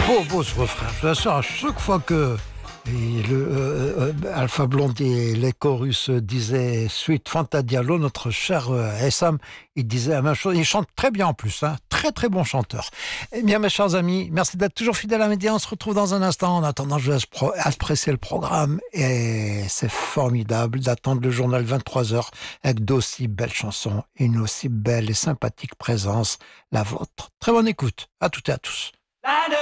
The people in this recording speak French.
Beau ce refrain. Je vous assure, à chaque fois que Alpha Blondy et les chorus disaient Suite Fanta Diallo, notre cher Essam, il disait la même chose. Il chante très bien en plus, hein. Très très bon chanteur. Eh bien, mes chers amis, merci d'être toujours fidèles à Média. On se retrouve dans un instant. En attendant, je vous laisse apprécier le programme. Et c'est formidable d'attendre le journal 23h avec d'aussi belles chansons et une aussi belle et sympathique présence, la vôtre. Très bonne écoute. À toutes et à tous.